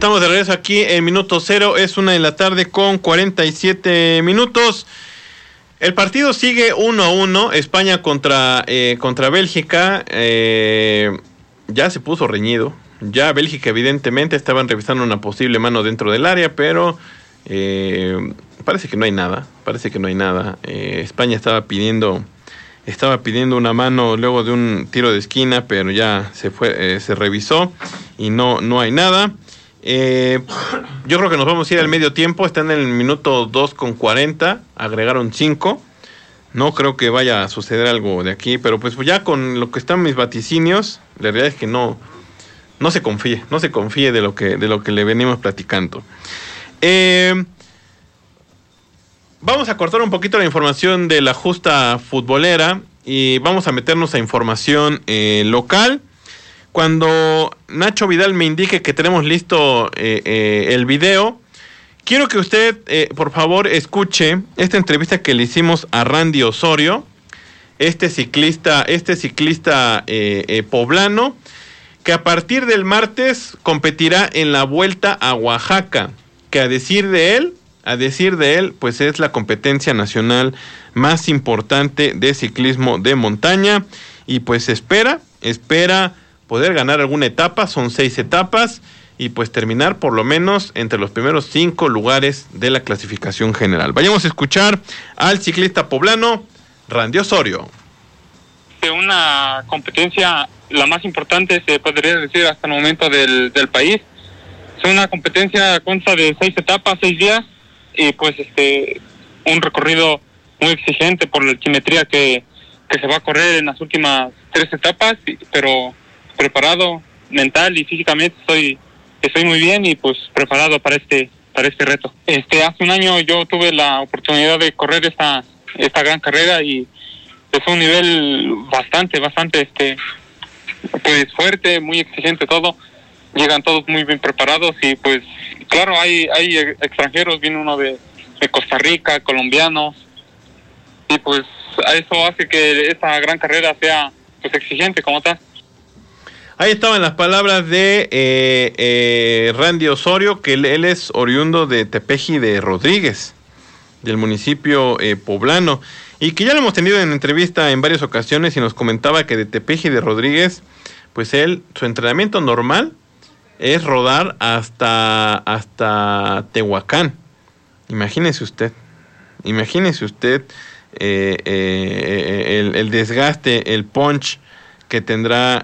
Estamos de regreso aquí en Minuto Cero, es 1:00 p.m. con 47 minutos. El partido sigue 1-1, España contra Bélgica, ya se puso reñido. Ya Bélgica evidentemente estaban revisando una posible mano dentro del área, pero parece que no hay nada, España estaba pidiendo una mano luego de un tiro de esquina, pero ya se revisó y no hay nada. Yo creo que nos vamos a ir al medio tiempo. Están en el minuto 2:40, agregaron 5. No creo que vaya a suceder algo de aquí, pero pues ya con lo que están mis vaticinios, la realidad es que no se confíe de lo que le venimos platicando. Vamos a cortar un poquito la información de la justa futbolera y vamos a meternos a información local. Cuando Nacho Vidal me indique que tenemos listo el video, quiero que usted, por favor, escuche esta entrevista que le hicimos a Randy Osorio, este ciclista poblano, que a partir del martes competirá en la Vuelta a Oaxaca, que a decir de él, pues es la competencia nacional más importante de ciclismo de montaña, y pues espera poder ganar alguna etapa. Son 6 etapas, y pues terminar por lo menos entre los primeros 5 lugares de la clasificación general. Vayamos a escuchar al ciclista poblano Randy Osorio. Una competencia la más importante, se podría decir, hasta el momento del país. Es una competencia, consta de 6 etapas, 6 días, y pues un recorrido muy exigente por la altimetría que se va a correr en las últimas 3 etapas, pero preparado mental y físicamente estoy muy bien y pues preparado para este reto. Hace un año yo tuve la oportunidad de correr esta gran carrera y es un nivel bastante pues fuerte, muy exigente todo. Llegan todos muy bien preparados y pues claro, hay extranjeros, viene uno de Costa Rica, colombianos, y pues a eso hace que esta gran carrera sea pues exigente como tal. Ahí estaban las palabras de Randy Osorio, que él es oriundo de Tepeji de Rodríguez, del municipio poblano, y que ya lo hemos tenido en entrevista en varias ocasiones, y nos comentaba que de Tepeji de Rodríguez, pues su entrenamiento normal es rodar hasta Tehuacán. Imagínese usted el desgaste, el punch que tendrá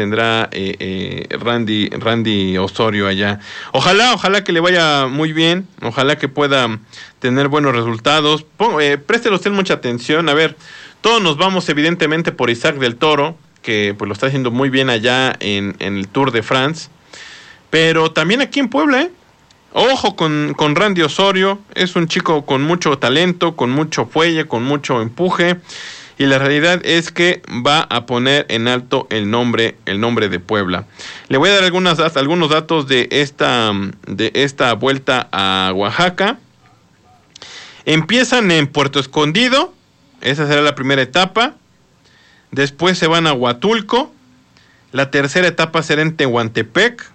Randy Osorio allá. Ojalá que le vaya muy bien, ojalá que pueda tener buenos resultados. Préstele usted mucha atención. A ver, todos nos vamos evidentemente por Isaac del Toro, que pues lo está haciendo muy bien allá en el Tour de France, pero también aquí en Puebla, ojo con Randy Osorio. Es un chico con mucho talento, con mucho fuelle, con mucho empuje, y la realidad es que va a poner en alto el nombre de Puebla. Le voy a dar algunos datos de esta vuelta a Oaxaca. Empiezan en Puerto Escondido, esa será la primera etapa. Después se van a Huatulco. La tercera etapa será en Tehuantepec.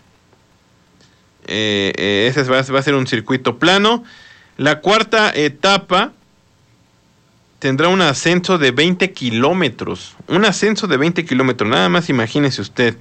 Ese va a ser un circuito plano. La cuarta etapa tendrá un ascenso de 20 kilómetros. Nada más imagínese usted.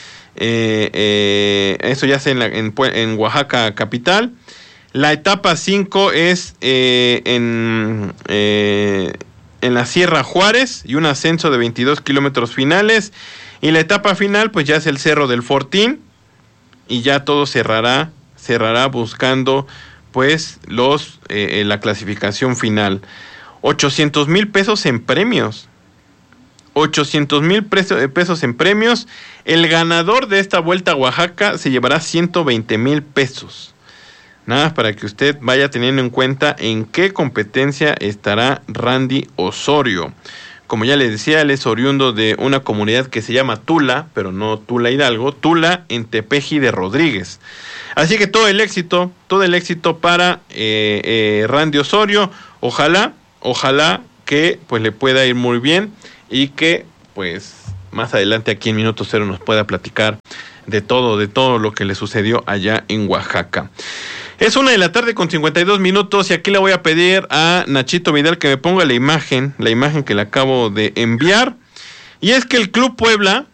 Eso ya sea en Oaxaca capital. La etapa 5 es en la Sierra Juárez, y un ascenso de 22 kilómetros finales. Y la etapa final pues ya es el Cerro del Fortín, y ya todo cerrará buscando pues la clasificación final. 800,000 pesos en premios. 800,000 pesos en premios. El ganador de esta vuelta a Oaxaca se llevará 120,000 pesos. Nada, para que usted vaya teniendo en cuenta en qué competencia estará Randy Osorio. Como ya les decía, él es oriundo de una comunidad que se llama Tula, pero no Tula Hidalgo, Tula en Tepeji de Rodríguez. Así que todo el éxito para Randy Osorio. Ojalá que pues le pueda ir muy bien, y que pues más adelante aquí en Minuto Cero nos pueda platicar de todo lo que le sucedió allá en Oaxaca. Es 1:52 p.m. y aquí le voy a pedir a Nachito Vidal que me ponga la imagen que le acabo de enviar. Y es que el Club Puebla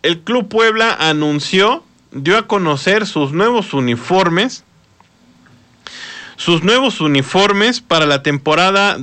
dio a conocer sus nuevos uniformes para la temporada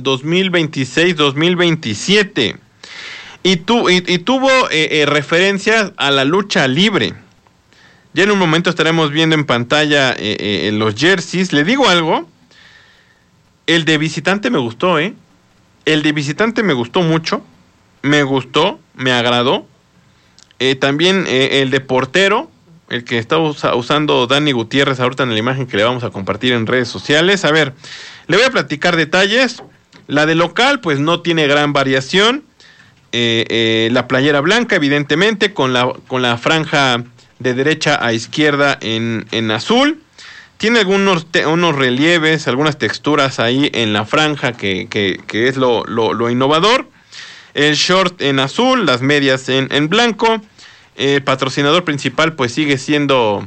2026-2027. Y tuvo referencias a la lucha libre. Ya en un momento estaremos viendo en pantalla los jerseys. Le digo algo, el de visitante me gustó, El de visitante me gustó mucho, me agradó. También el de portero, el que está usando Dani Gutiérrez ahorita en la imagen que le vamos a compartir en redes sociales. A ver, le voy a platicar detalles. La de local, pues no tiene gran variación. La playera blanca, evidentemente, con la franja de derecha a izquierda en azul. Tiene unos relieves, algunas texturas ahí en la franja que es lo innovador. El short en azul, las medias en blanco. El patrocinador principal pues sigue siendo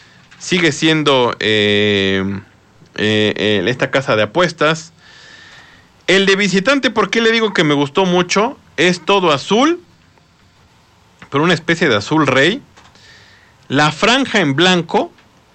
esta casa de apuestas. El de visitante, ¿por qué le digo que me gustó mucho? Es todo azul, pero una especie de azul rey. La franja en blanco,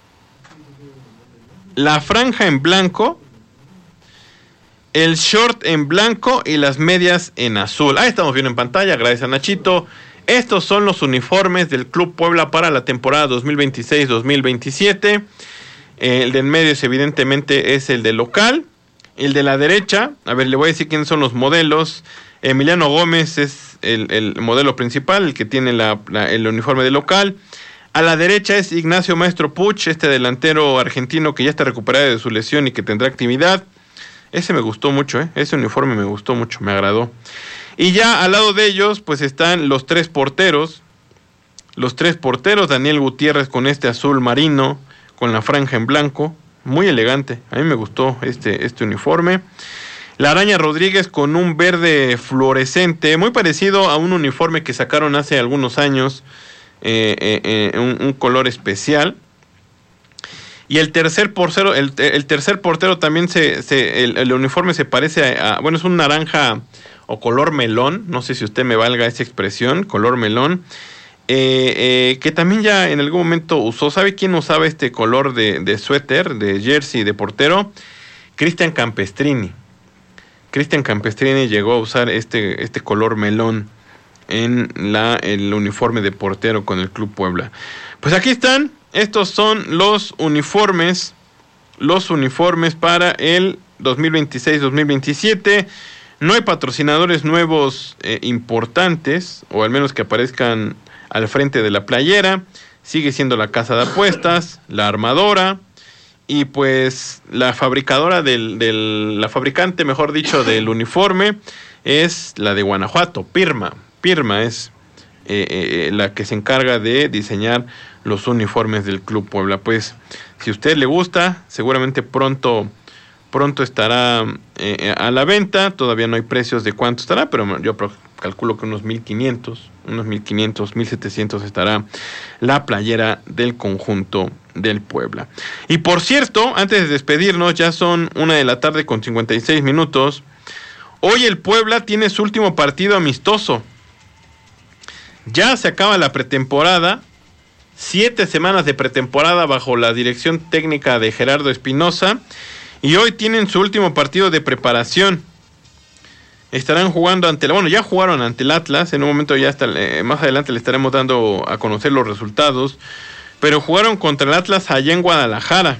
el short en blanco y las medias en azul. Ahí estamos viendo en pantalla, gracias a Nachito. Estos son los uniformes del Club Puebla para la temporada 2026-2027. El de en medio evidentemente es el de local. El de la derecha, a ver, le voy a decir quiénes son los modelos. Emiliano Gómez es el modelo principal, el que tiene el uniforme de local. A la derecha es Ignacio Maestro Puch, este delantero argentino que ya está recuperado de su lesión y que tendrá actividad. Ese me gustó mucho, ese uniforme me gustó mucho, me agradó. Y ya al lado de ellos, pues están los tres porteros. Daniel Gutiérrez con este azul marino, con la franja en blanco, muy elegante. A mí me gustó este uniforme. La Araña Rodríguez con un verde fluorescente, muy parecido a un uniforme que sacaron hace algunos años. Un color especial. Y el tercer portero, el tercer portero también el uniforme se parece bueno, es un naranja o color melón, no sé si usted me valga esa expresión, color melón, que también ya en algún momento usó. ¿Sabe quién usaba este color de suéter, de jersey, de portero? Cristian Campestrini llegó a usar este color melón en el uniforme de portero con el Club Puebla. Pues aquí están, estos son los uniformes para el 2026-2027. No hay patrocinadores nuevos importantes, o al menos que aparezcan al frente de la playera. Sigue siendo la casa de apuestas, la armadora, y pues la fabricadora la fabricante, mejor dicho, del uniforme es la de Guanajuato, Pirma es la que se encarga de diseñar los uniformes del Club Puebla. Pues si a usted le gusta, seguramente pronto estará a la venta. Todavía no hay precios de cuánto estará, pero yo calculo que unos 1,700 estará la playera del conjunto del Puebla. Y por cierto, antes de despedirnos, ya son 1:56 p.m. Hoy el Puebla tiene su último partido amistoso. Ya se acaba la pretemporada, 7 semanas de pretemporada bajo la dirección técnica de Gerardo Espinosa, y hoy tienen su último partido de preparación. Estarán jugando ya jugaron ante el Atlas, en un momento ya más adelante le estaremos dando a conocer los resultados, pero jugaron contra el Atlas allá en Guadalajara,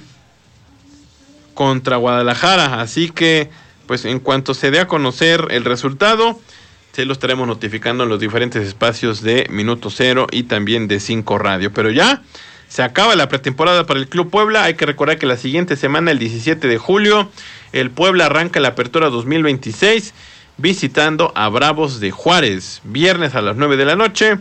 así que pues en cuanto se dé a conocer el resultado, se lo estaremos notificando en los diferentes espacios de Minuto Cero y también de 5 Radio. Pero ya se acaba la pretemporada para el Club Puebla. Hay que recordar que la siguiente semana, el 17 de julio, el Puebla arranca la apertura 2026 visitando a Bravos de Juárez. Viernes a las 9 de la noche,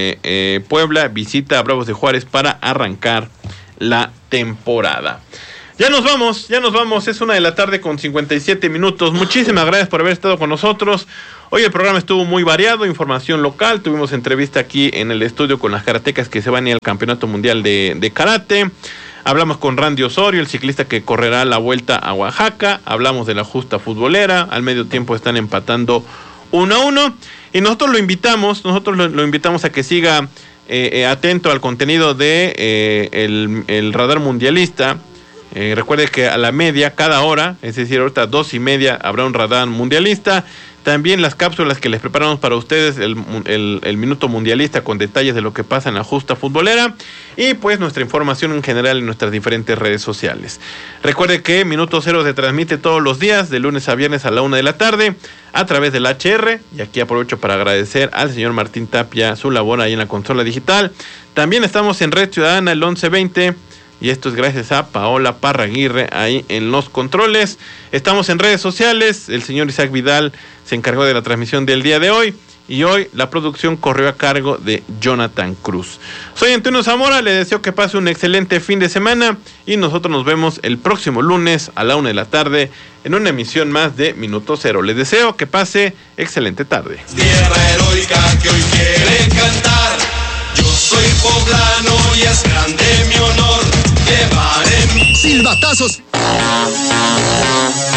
Puebla visita a Bravos de Juárez para arrancar la temporada. Ya nos vamos, es 1:57 p.m. Muchísimas gracias por haber estado con nosotros. Hoy el programa estuvo muy variado, información local, tuvimos entrevista aquí en el estudio con las karatecas que se van a ir al Campeonato Mundial de Karate. Hablamos con Randy Osorio, el ciclista que correrá la Vuelta a Oaxaca. Hablamos de la justa futbolera, al medio tiempo están empatando 1-1. Y nosotros lo invitamos a que siga atento al contenido de el Radar Mundialista. Recuerde que a la media, cada hora, es decir, ahorita 2:30, habrá un Radar Mundialista. También las cápsulas que les preparamos para ustedes, el Minuto Mundialista con detalles de lo que pasa en la justa futbolera. Y pues nuestra información en general en nuestras diferentes redes sociales. Recuerde que Minuto Cero se transmite todos los días, de lunes a viernes a la 1:00 p.m, a través del HR. Y aquí aprovecho para agradecer al señor Martín Tapia su labor ahí en la consola digital. También estamos en Red Ciudadana el 1120. Y esto es gracias a Paola Parraguirre ahí en los controles. Estamos en redes sociales. El señor Isaac Vidal se encargó de la transmisión del día de hoy. Y hoy la producción corrió a cargo de Jonathan Cruz. Soy Antonio Zamora. Le deseo que pase un excelente fin de semana. Y nosotros nos vemos el próximo lunes a la 1:00 p.m. en una emisión más de Minuto Cero. Les deseo que pase excelente tarde. Tierra heroica que hoy quiere cantar. Yo soy poblano y es grande mi honor llevar en... ¡Silbatazos!